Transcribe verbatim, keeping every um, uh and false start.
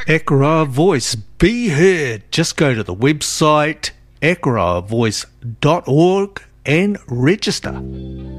Ekara Voice, be heard. Just go to the website ekara voice dot org and register.